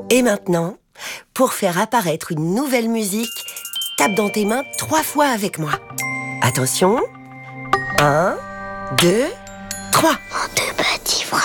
Et maintenant, pour faire apparaître une nouvelle musique, tape dans tes mains 3 fois avec moi. Attention. 1, 2, 3. Mon deux petits frères.